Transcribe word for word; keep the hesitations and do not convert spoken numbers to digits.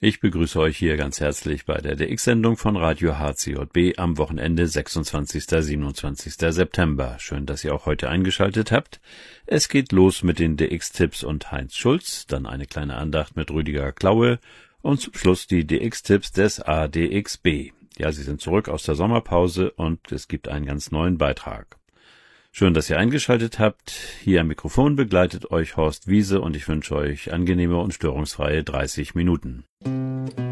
Ich begrüße euch hier ganz herzlich bei der D X-Sendung von Radio H C J B am Wochenende sechsundzwanzigsten und siebenundzwanzigsten September. Schön, dass ihr auch heute eingeschaltet habt. Es geht los mit den D X-Tipps und Heinz Schulz, dann eine kleine Andacht mit Rüdiger Klaue und zum Schluss die D X-Tipps des A D X B. Ja, sie sind zurück aus der Sommerpause und es gibt einen ganz neuen Beitrag. Schön, dass ihr eingeschaltet habt. Hier am Mikrofon begleitet euch Horst Wiese und ich wünsche euch angenehme und störungsfreie dreißig Minuten.